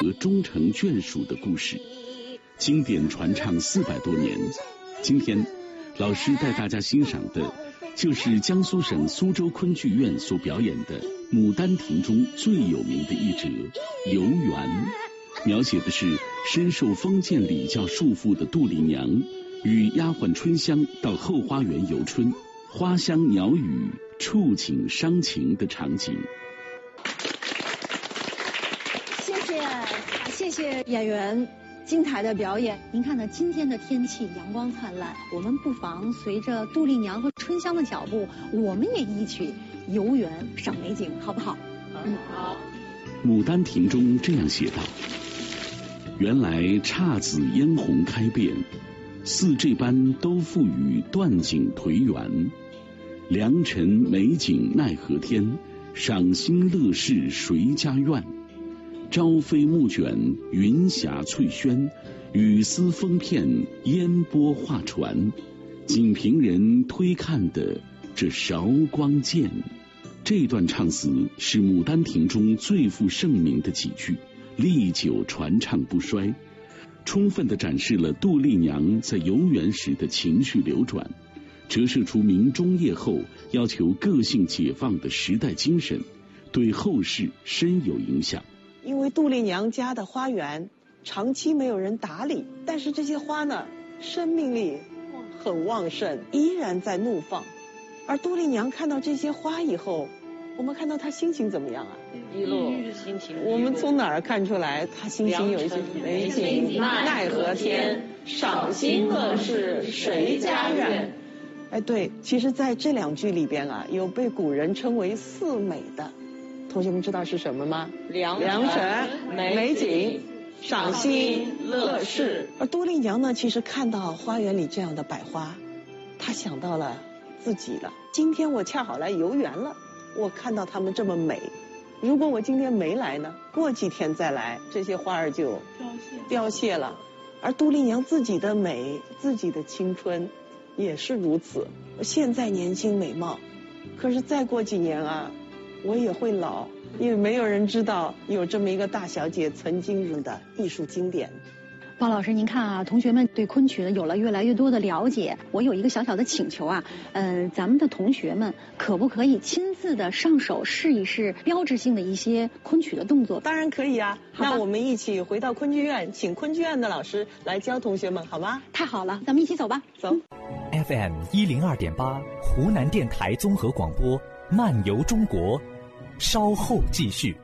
和终成眷属的故事，经典传唱400多年。今天，老师带大家欣赏的，就是江苏省苏州昆剧院所表演的《牡丹亭》中最有名的一折《游园》，描写的是深受封建礼教束缚的杜丽娘与丫鬟春香到后花园游春，花香鸟语，触景伤情的场景。 谢谢演员精彩的表演。您看呢，今天的天气阳光灿烂，我们不妨随着杜丽娘和春香的脚步，我们也一起游园赏美景，好不好？ 好。《牡丹亭》中这样写道：原来姹紫嫣红开遍，似这般都付与断井颓垣。良辰美景奈何天，赏心乐事谁家院？朝飞暮卷，云霞翠轩，雨丝风片，烟波画船。仅凭人推看的这韶光剑。这段唱词是《牡丹亭》中最负盛名的几句，历久传唱不衰，充分地展示了杜丽娘在游园时的情绪流转，折射出明中叶后要求个性解放的时代精神，对后世深有影响。 因为杜丽娘家的花园长期没有人打理，但是这些花呢，生命力很旺盛，依然在怒放。而杜丽娘看到这些花以后，我们看到她心情怎么样啊？ 一路心情。 我们从哪儿看出来她心情有一些美景奈何天，赏心乐事谁家院？哎，对，其实在这2句里边啊，有被古人称为4美的。同学们知道是什么吗？良辰美景赏心乐事。而杜丽娘呢，其实看到花园里这样的百花，她想到了自己了。今天我恰好来游园了，我看到它们这么美，如果我今天没来呢，过几天再来，这些花儿就凋谢了。而杜丽娘自己的美，自己的青春也是如此。现在年轻美貌，可是再过几年啊，我也会老，因为没有人知道有这么一个大小姐曾经的艺术经典。 包老师，您看啊，同学们对昆曲呢有了越来越多的了解。我有一个小小的请求啊，咱们的同学们可不可以亲自的上手试一试标志性的一些昆曲的动作？ 当然可以啊，那我们一起回到昆剧院，请昆剧院的老师来教同学们，好吗？ 太好了，咱们一起走吧。 走。 FM 102.8，湖南电台综合广播，漫游中国，稍后继续。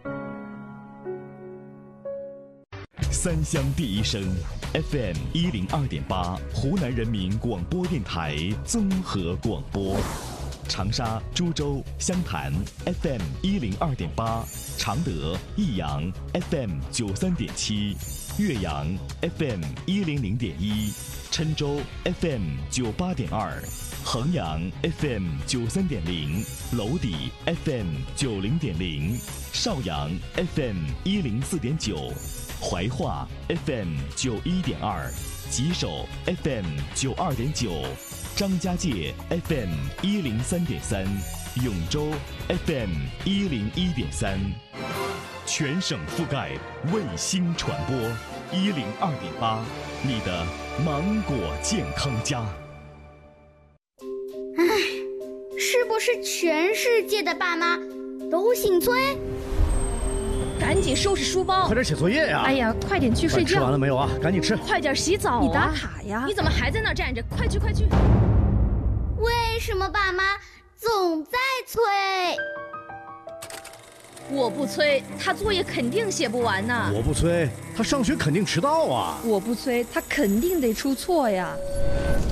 三湘第一声 FM 102.8，湖南人民广播电台综合广播。长沙、株洲、湘潭 FM 102.8，常德、益阳 FM 93.7，岳阳 FM 100.1，郴州 FM 98.2，衡阳 FM 93.0，娄底 FM 90.0，邵阳 FM 104.9，怀化 FM 91.2，吉首 FM 92.9，张家界 FM 103.3，永州 FM 101.3，全省覆盖，卫星传播102.8，你的芒果健康家。 唉，是不是全世界的爸妈都姓崔？ 赶紧收拾书包， 快点写作业呀！ 哎呀，快点去睡觉。 吃完了没有啊？赶紧吃。 快点洗澡啊！你打卡呀！你怎么还在那儿站着？快去快去！ 为什么爸妈总在催？ 我不催，他作业肯定写不完呢。 我不催，他上学肯定迟到啊。 我不催，他肯定得出错呀。